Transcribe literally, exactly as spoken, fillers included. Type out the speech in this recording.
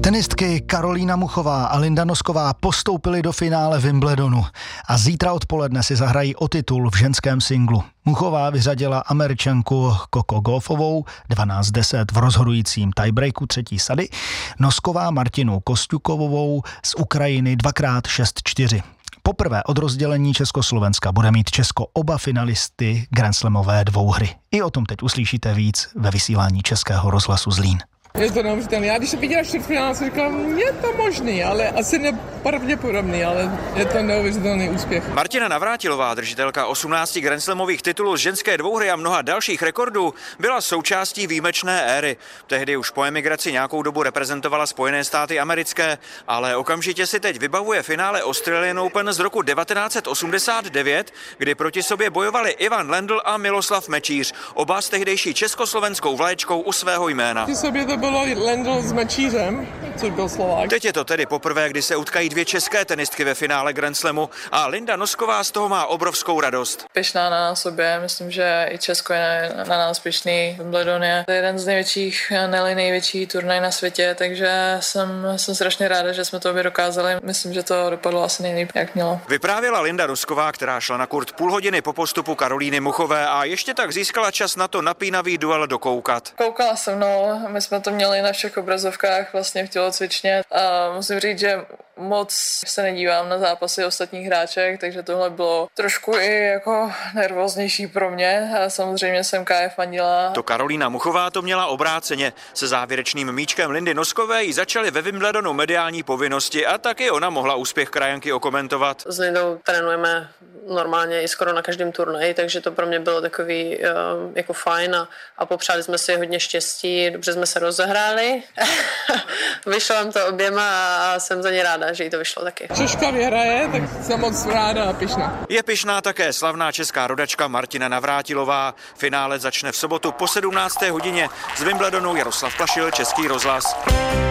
Tenistky Karolína Muchová a Linda Nosková postoupily do finále Wimbledonu a zítra odpoledne si zahrají o titul v ženském singlu. Muchová vyřadila Američanku Coco Gauffovou dvanáct deset v rozhodujícím tiebreaku třetí sady, Nosková Martinu Kostjukovovou z Ukrajiny dvakrát šest čtyři. Poprvé od rozdělení Československa bude mít Česko oba finalisty grandslamové dvouhry. I o tom teď uslyšíte víc ve vysílání Českého rozhlasu Zlín. Je to neuvěřitelné. Já když jsem viděla čtvrtfinále, jsem říkala, je to možný, ale asi nepravděpodobný, ale je to neuvěřitelný úspěch. Martina Navrátilová, držitelka osmnácti grandslamových titulů z ženské dvouhry a mnoha dalších rekordů, byla součástí výjimečné éry. Tehdy už po emigraci nějakou dobu reprezentovala Spojené státy americké, ale okamžitě si teď vybavuje finále Australian Open z roku devatenáct set osmdesát devět, kdy proti sobě bojovali Ivan Lendl a Miloslav Mečíř, oba s tehdejší československou vlaječkou u svého jména. Bylo Lendl s Mečířem, což byl Slovák. Teď je to tedy poprvé, kdy se utkají dvě české tenistky ve finále Grand Slamu a Linda Nosková z toho má obrovskou radost. Pyšná na nás obě, myslím, že i Česko je na, na nás pyšný. Wimbledon je jeden z největších, ne největší turnaj na světě, takže jsem, jsem strašně ráda, že jsme to obě dokázali. Myslím, že to dopadlo asi nejlíp, jak mělo. Vyprávěla Linda Nosková, která šla na kurt půl hodiny po postupu Karolíny Muchové a ještě tak získala čas na to napínavý duel dokoukat. Koukala jsem, no, my jsme to měli na všech obrazovkách vlastně v tělocvičně a musím říct, že moc se nedívám na zápasy ostatních hráček, takže tohle bylo trošku i jako nervóznější pro mě a samozřejmě jsem K F fandila. To Karolína Muchová to měla obráceně. Se závěrečným míčkem Lindy Noskové jí začaly ve Wimbledonu mediální povinnosti a taky ona mohla úspěch krajanky okomentovat. S Lindou trénujeme normálně i skoro na každém turnaji, takže to pro mě bylo takový uh, jako fajn a, a popřáli jsme si hodně štěstí, dobře jsme se rozehráli. Vyšlo vám to oběma a jsem za ně ráda, že jí to vyšlo taky. Češka vyhraje, tak jsem moc ráda a pyšná. Je pyšná také slavná česká rodačka Martina Navrátilová. Finále začne v sobotu po sedmnácté hodině. Z Wimbledonu Jaroslav Plašil, Český rozhlas.